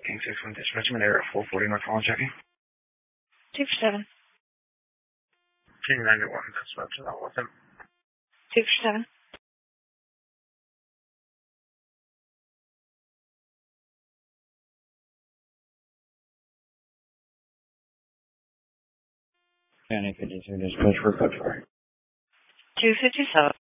King 6-1 dispatchment area at 440 North Holland checking. 2 for 7. King 91 dispatchment out with him. 2 for 7. County 52 dispatch for code 4. 257.